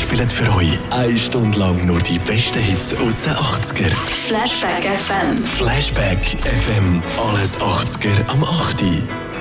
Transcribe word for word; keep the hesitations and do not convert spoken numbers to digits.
spielen für euch eine Stunde lang nur die besten Hits aus den achtziger. Flashback F M. Flashback F M. Alles achtziger am acht.